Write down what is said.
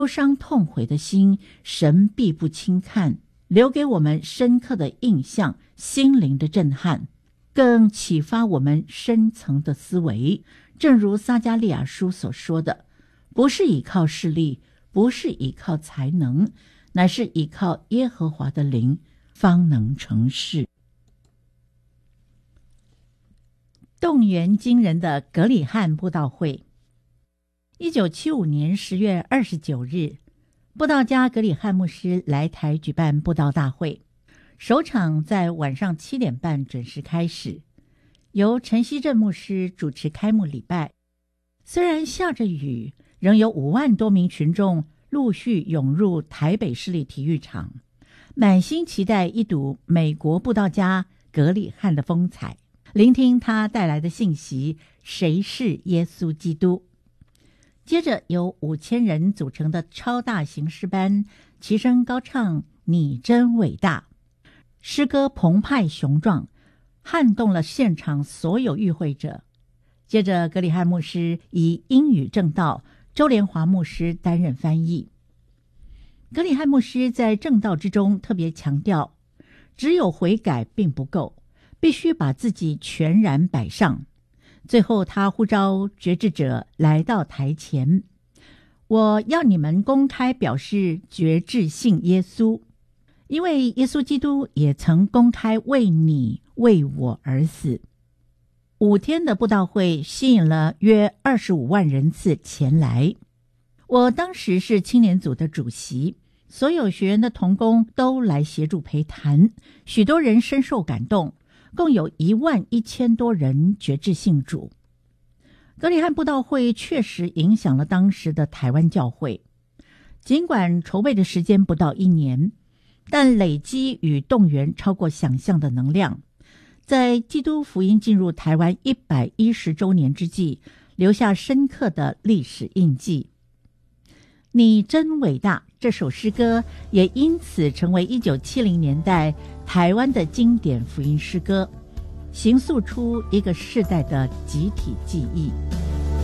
忧伤痛悔的心，神必不轻看，留给我们深刻的印象，心灵的震撼，更启发我们深层的思维。正如撒迦利亚书所说的，不是依靠势力，不是依靠才能，乃是依靠耶和华的灵，方能成事。动员惊人的葛理翰布道会。1975年10月29日，布道家葛理翰牧师来台举办布道大会，首场在晚上7点半准时开始，由陈希正牧师主持开幕礼拜。虽然下着雨，仍有5万多名群众陆续涌入台北市立体育场，满心期待一睹美国布道家葛理翰的风采，聆听他带来的信息，谁是耶稣基督。接着由5000人组成的超大型诗班齐声高唱你真伟大，诗歌澎湃雄壮，撼动了现场所有与会者。接着葛理翰牧师以英语正道，周连华牧师担任翻译。葛理翰牧师在正道之中特别强调，只有悔改并不够，必须把自己全然摆上。最后他呼召决志者来到台前，我要你们公开表示决志信耶稣，因为耶稣基督也曾公开为你为我而死。5天的布道会吸引了约25万人次前来。我当时是青年组的主席，所有学员的同工都来协助陪谈，许多人深受感动，共有11000多人决志信主。葛理翰布道会确实影响了当时的台湾教会，尽管筹备的时间不到1年，但累积与动员超过想象的能量，在基督福音进入台湾110周年之际，留下深刻的历史印记。你真伟大这首诗歌也因此成为1970年代台湾的经典福音诗歌，形塑出一个世代的集体记忆。